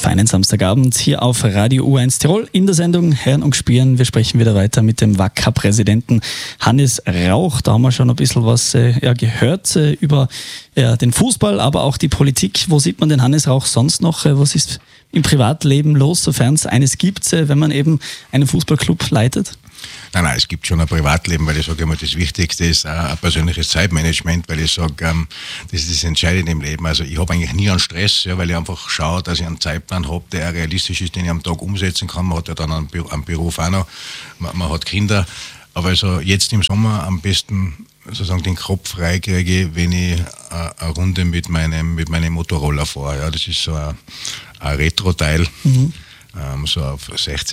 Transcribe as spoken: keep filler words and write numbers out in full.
feinen Samstagabend hier auf Radio U eins Tirol in der Sendung Herren und Spieren. Wir sprechen wieder weiter mit dem W A C A-Präsidenten Hannes Rauch. Da haben wir schon ein bisschen was äh, ja, gehört äh, über ja, den Fußball, aber auch die Politik. Wo sieht man den Hannes Rauch sonst noch? Äh, was ist im Privatleben los, sofern es eines gibt, äh, wenn man eben einen Fußballclub leitet? Nein, nein, es gibt schon ein Privatleben, weil ich sage immer, das Wichtigste ist ein persönliches Zeitmanagement, weil ich sage, ähm, das ist das Entscheidende im Leben. Also ich habe eigentlich nie einen Stress, ja, weil ich einfach schaue, dass ich einen Zeitplan habe, der realistisch ist, den ich am Tag umsetzen kann. Man hat ja dann einen, einen Beruf auch noch, man, man hat Kinder. Aber also jetzt im Sommer am besten sozusagen den Kopf frei kriege, wenn ich äh, eine Runde mit meinem, mit meinem Motorroller fahre. Ja, das ist so ein, ein Retro-Teil, mhm. ähm, so auf sechzig